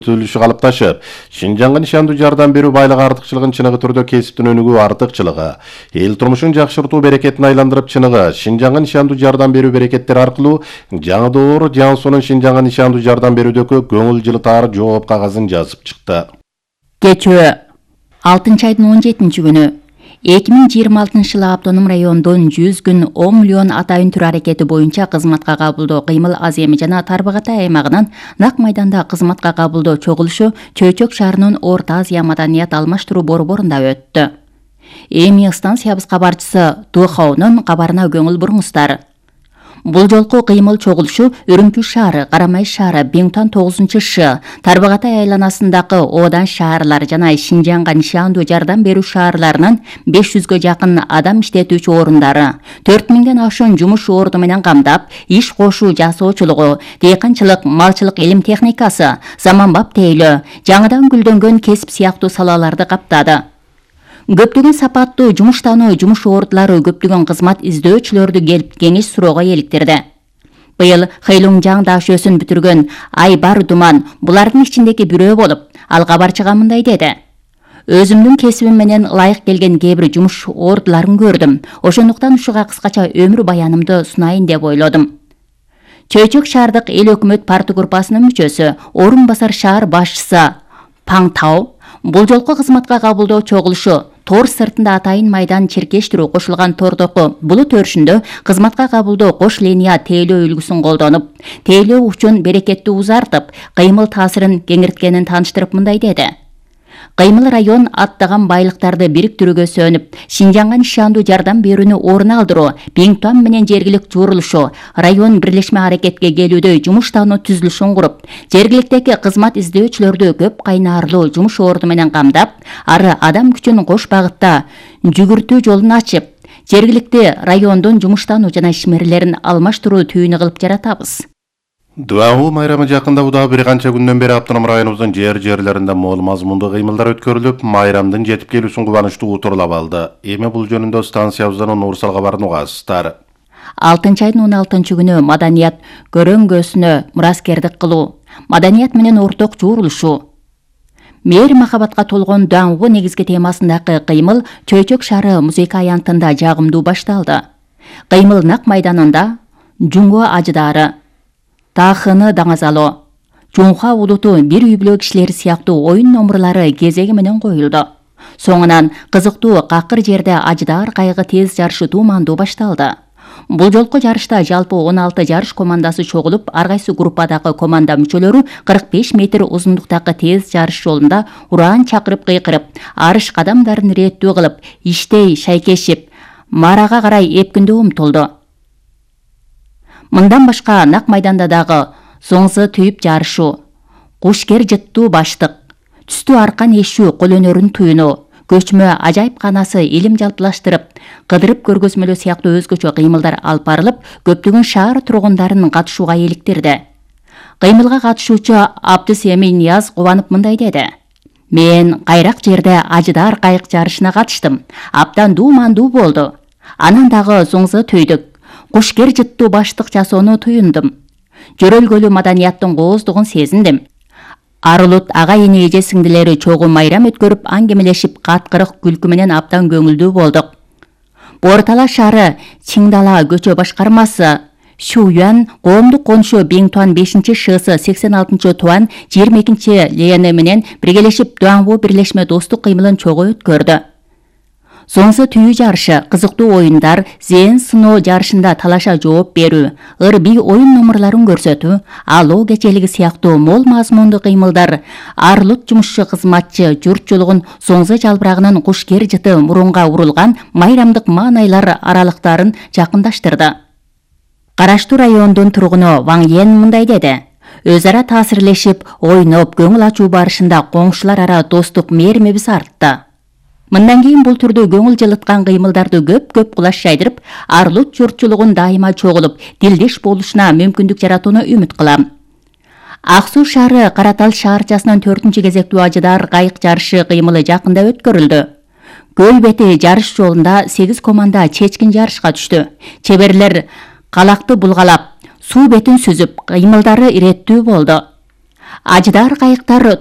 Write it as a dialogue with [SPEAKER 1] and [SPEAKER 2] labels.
[SPEAKER 1] түзүлүшү калыпташып, Шинжаңга нишандуу жардам берүү байлык артыкчылыгын чыныгы түрдө кесиптин өнүгүү артыкчылыгы, эл турмушун жакшыртуу берекетин айландырып чыныгы, Шинжаңга нишандуу жардам берүү берекеттери аркылуу жаңы доор Жансонун Шинжаңга нишандуу жардам берүүдөгү көңүл жылытаар жооп кагазын жазып чыкты.
[SPEAKER 2] Кечөө 6 айдын 17 күнү 2026 жылы автоном райондун 100 күн 10 миллион атайын түр аракети боюнча кызматка кабылдоо кыймыл аз эми жана Тарбагатай аймагынын Нак майданда кызматка кабылдоо чогулушу Чөйчөк шаарынын Орто Азия маданият алмаштыруу борборунда өттү. Эми станциябыз кабарчысы Тухаунун кабарына көңүл буруңуздар. Бул жолку кыймыл чогулушу Үрүмчү шаары, Карамай шаары, Биңтан 9-Ш, Тарбагатай айланасындагы Одан шаарлар жана Шинжаңга нишандуу жардам берүү шаарларынын 500гө жакын адам иштетүүчү орундары, 4000ден ашуун жумуш орду менен камдап, иш кошуу жасоочулугу, дыйканчылык, малчылык илим техникасы, заманбап тейлөө, жаңыдан гүлдөнгөн кесип сыяктуу салаларды каптады. Көптөгөн сапаттуу жумуштануу жумуш ордулары көптөгөн кызмат издөөчүлөрдү келип кеңеш суроого эликтирди. Быйыл Хэйлуңжаң дашөсүн бүтүргөн Айбар Думан булардын ичиндеги бирөө болуп, ал кабарчыга мындай деди: Өзүмдүн кесибим менен ылайык келген кээ бир жумуш ордуларын көрдүм. Ошондуктан ушуга кыскача өмүр баянымды сунайын деп ойлодум. Чөйчөк шаардык эл өкмөт парты группасынын мүчөсү, орун басар шаар башчысы Паң Тау бул жолку кызматка кабылдоо чогулушу Тор сыртында атайын майдан черкештирүү кошулган тордоку булут өршүндө кызматка кабылдоо кош линия тейлөө үлгүсүн колдонуп, тейлөө учун берекетти узартып, кыймыл таасирин кеңирткенин тааныштырып мындай деди: Кыймыл район аттаган байлыктарды бириктирүүгө сөнүп, Шинжаңга нишандуу жардам берүүнү орун алдыруу, Биңтан менен жергилик журулушу, район бирлешме аракетке келүүдө жумуштануу түзүлүшүн куруп, жергиликтеги кызмат издөөчүлөрдү көп кайнаарлуу жумуш орду менен камдап, ары адам күчүн кош багытта жүгүртүү жолун ачып, жергиликти райондун жумуштануу жана ишмерлерин алмаштыруу түйүнү кылып жаратабыз.
[SPEAKER 1] Дуагу майрамы жакында дагы бир канча күндөн бери автоном районубуздун жерлеринде мол мазмундуу кыймылдар өткөрүлүп, майрамдын жетип келүүсүн кубанычтуу утурлап алды. Эми бул жөнүндө станциябыздан Нурсал кабарын угасыздар.
[SPEAKER 2] 6 айдын 16 күнү маданият көрөңгөсүнө мураскердик кылуу, маданият менен орток жуурулушу, мээр махабатка толгон Дуагу негизги темасындагы кыймыл Чөйчөк шаары музейка аянтында жагымдуу башталды. Кыймыл Нак майданында Жуңго ажыдары, Тахыны даңазало, Жунха улуту бир үй бүлө кишилери сыяктуу оюн номурлары кезеги менен коюлду. Соңунан кызыктуу какыр жерде ажыдаар кайгы тез жарышы туумандуу башталды. Бул жолку жарышта жалпы 16 жарыш командасы чогулуп, ар кайсы группадагы команда мүчөлөрү 45 метр узундуктагы тез жарыш жолунда ураан чакырып кыйкырып, арыш кадамдарын реттүү кылып, иштей шайкешип, марага карай эпкиндүү умтулду. Мындан башка Нак майданда дагы соңзы түйүп жарышу, кушкер жыттуу баштык, түстүү аркан эшүү кол өнөрүн туюну, көчмө ажайып канасы илим жалпылаштырып, кыдырып көргөзмөлөө сыяктуу өзгөчө кыймылдар алып барылып, көптөгөн шаар тургундарын катышууга эликтирди. Кыймылга катышуучу Абдысемин Нияз кубанып мындай деди: Мен кайрак жерде ажыдаар кайык жарышына катыштым. Абдан дуумандуу болду. Анан дагы соңзы түйдүк. Кушкер жыттуу баштык жасоону туюндум. Жөрөлгөлүү маданияттын кооздугун сезиндим. Арылут ага эне эже сиңдилери чогуу майрам өткөрүп, аңгемелешип, каткырык күлкү менен абдан көңүлдүү болдук. Бортала шаары Чиңдала көчө башкармасы Шуюан коомдук конушу Биңтуан 5-Ш 86 туан 22 лени менен биргелешип Дуагу бирлешме достук кыймылын чогуу өткөрдү. Соңзы түйүү жарышы, кызыктуу оюндар, зээн сыноо жарышында талаша жооп берүү, ырбий оюн номурларын көрсөтүү, алоо кечелиги сыяктуу мол мазмундуу кыймылдар арылут жумушчу кызматчы журтчулугун соңзы жалбырагынын кушкер жыты мурунга урулган майрамдык маанайлар аралыктарын жакындаштырды. Караштуу райондун тургуну Ваң Йен мындай деди: Өз ара таасирлешип, ойноп, көңүл ачуу барышында коңшулар ара достук мээримибиз артты. Мындан кийин бул түрдө көңүл жылыткан кыймылдарды көп кулаш жайдырып, арылут журтчулугун дайыма чогулуп, дилдеш болушуна мүмкүндүк жаратууну үмүт кылам. Ак Суу шаары Каратал шаарчасынын 4-кезектүү ажыдаар кайык жарышы кыймылы жакында өткөрүлдү. Көл бети жарыш жолунда 8 команда чечкин жарышка түштү. Чеберлер калакты булгалап, суу бетин сүзүп, кыймылдары иреттүү болду. Ажыдар кайыктар